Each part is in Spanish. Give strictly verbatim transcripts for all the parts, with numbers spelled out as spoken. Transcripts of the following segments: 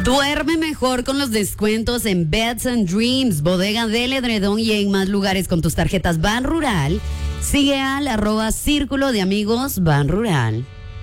Duerme mejor con los descuentos en Beds and Dreams, Bodega del Edredón y en más lugares con tus tarjetas Ban Rural. Sigue al arroba Círculo de Amigos Ban Rural.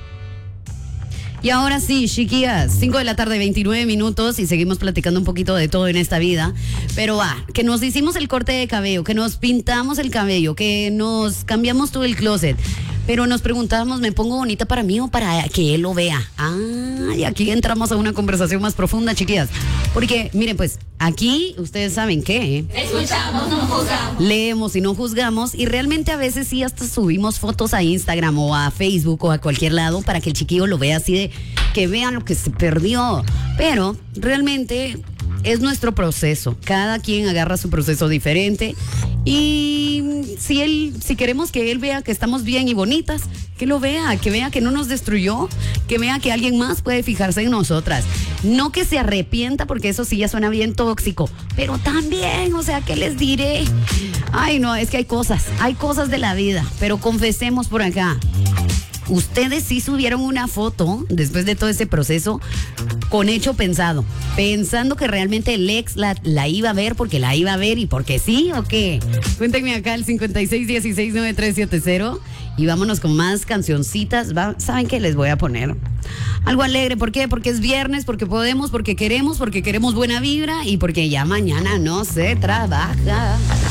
Y ahora sí, chiquillas, cinco de la tarde, veintinueve minutos y seguimos platicando un poquito de todo en esta vida. Pero va, ah, que nos hicimos el corte de cabello, que nos pintamos el cabello, que nos cambiamos todo el closet. Pero nos preguntábamos, ¿me pongo bonita para mí o para que él lo vea? Ah, y aquí entramos a una conversación más profunda, chiquillas. Porque, miren, pues, aquí ustedes saben qué. Escuchamos, no juzgamos. Leemos y no juzgamos. Y realmente a veces sí hasta subimos fotos a Instagram o a Facebook o a cualquier lado para que el chiquillo lo vea así de que vean lo que se perdió. Pero realmente es nuestro proceso. Cada quien agarra su proceso diferente. Y si él, si queremos que él vea que estamos bien y bonitas, que lo vea, que vea que no nos destruyó, que vea que alguien más puede fijarse en nosotras. No que se arrepienta, porque eso sí ya suena bien tóxico, pero también, o sea, ¿qué les diré? Ay, no, es que hay cosas, hay cosas de la vida, pero confesemos por acá. Ustedes sí subieron una foto después de todo ese proceso con hecho pensado, pensando que realmente el ex la, la iba a ver porque la iba a ver y porque sí o qué. Cuéntenme acá al cincuenta y seis dieciséis noventa y tres setenta y vámonos con más cancioncitas. Va, ¿saben qué les voy a poner? Algo alegre, ¿por qué? Porque es viernes, porque podemos, porque queremos, porque queremos buena vibra y porque ya mañana no se trabaja.